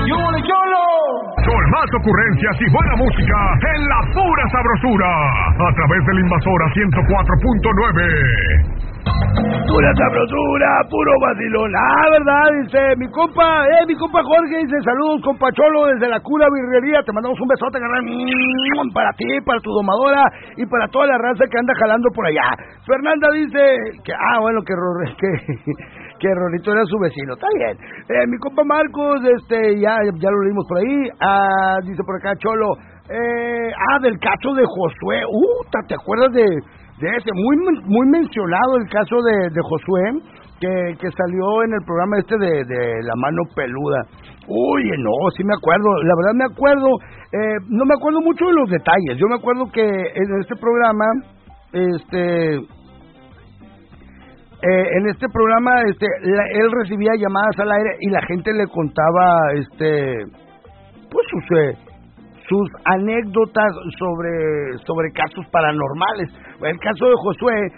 ¡Yole, Cholo! Con más ocurrencias y buena música en la pura sabrosura. A través del Invasora 104.9. Pura sabrosura, puro vacilón. ¿Verdad? Dice mi compa Jorge, dice saludos compa Cholo desde la cura birrería, te mandamos un besote para ti, para tu domadora y para toda la raza que anda jalando por allá. Fernanda dice que que Rorrito era su vecino, está bien. Mi compa Marcos, ya lo leímos por ahí. Dice por acá Cholo, del caso de Josué. ¿Te acuerdas de ese? Muy mencionado el caso de Josué, que salió en el programa de La Mano Peluda. No, sí me acuerdo, la verdad me acuerdo. No me acuerdo mucho de los detalles. Yo me acuerdo que en este programa, él recibía llamadas al aire y la gente le contaba, sus anécdotas sobre casos paranormales. El caso de Josué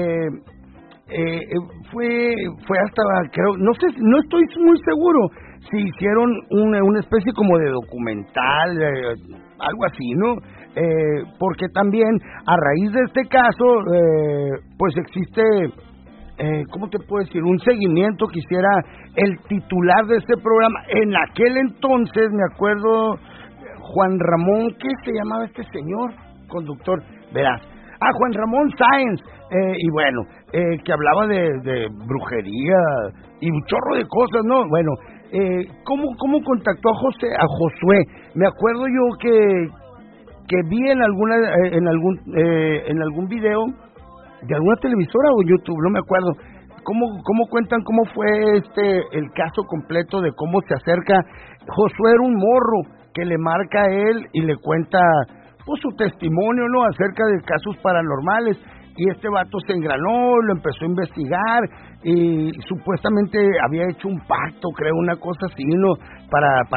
fue hasta, creo, no estoy muy seguro si hicieron una especie como de documental, algo así, ¿no? Porque también a raíz de este caso, pues existe, ¿cómo te puedo decir? Un seguimiento que hiciera el titular de este programa. En aquel entonces, me acuerdo, Juan Ramón, ¿qué se llamaba este señor? Conductor, verás. Juan Ramón Sáenz, y bueno, que hablaba de brujería y un chorro de cosas, ¿no? Bueno, ¿cómo contactó a Josué? Me acuerdo yo que vi en algún video de alguna televisora o YouTube, no me acuerdo. ¿Cómo cuentan cómo fue el caso completo de cómo se acerca? Josué era un morro que le marca a él y le cuenta pues su testimonio, ¿no? Acerca de casos paranormales, y este vato se engranó, lo empezó a investigar y supuestamente había hecho un pacto, creo, una cosa así, ¿no? Para